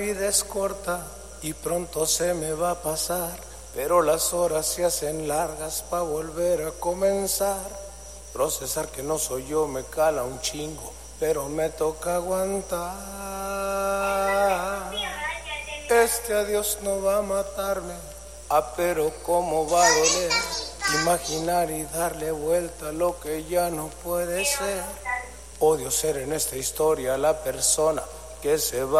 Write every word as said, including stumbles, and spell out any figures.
La vida es corta y pronto se me va a pasar, pero las horas se hacen largas pa' volver a comenzar. Procesar que no soy yo me cala un chingo, pero me toca aguantar. Este adiós no va a matarme, ah, pero cómo va a doler imaginar y darle vuelta a lo que ya no puede ser. Odio ser en esta historia la persona que se va